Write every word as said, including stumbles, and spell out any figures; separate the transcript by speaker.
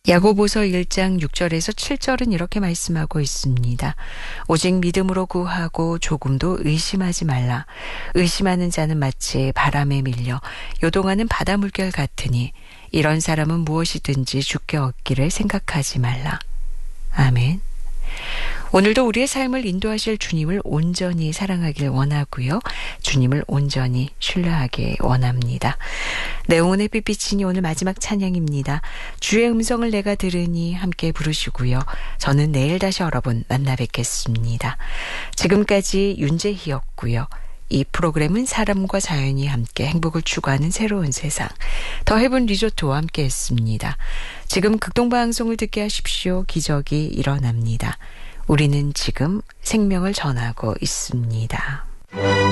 Speaker 1: 야고보서 일 장 육 절에서 칠 절은 이렇게 말씀하고 있습니다. 오직 믿음으로 구하고 조금도 의심하지 말라. 의심하는 자는 마치 바람에 밀려 요동하는 바다 물결 같으니 이런 사람은 무엇이든지 주께 얻기를 생각하지 말라. 아멘. 오늘도 우리의 삶을 인도하실 주님을 온전히 사랑하길 원하고요. 주님을 온전히 신뢰하길 원합니다. 내 영혼의 빛비치니 오늘 마지막 찬양입니다. 주의 음성을 내가 들으니 함께 부르시고요. 저는 내일 다시 여러분 만나 뵙겠습니다. 지금까지 윤재희였고요. 이 프로그램은 사람과 자연이 함께 행복을 추구하는 새로운 세상 더 헤븐 리조트와 함께 했습니다. 지금 극동방송을 듣게 하십시오. 기적이 일어납니다. 우리는 지금 생명을 전하고 있습니다.